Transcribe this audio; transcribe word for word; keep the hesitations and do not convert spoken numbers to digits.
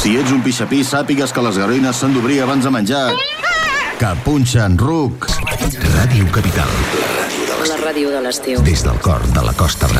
Si ets un pixapí, sàpigues que les garoines s'han d'obrir abans de menjar. Que punxen, ruc. Ràdio Capital. La ràdio de l'estiu. Des del cor de la Costa Brava.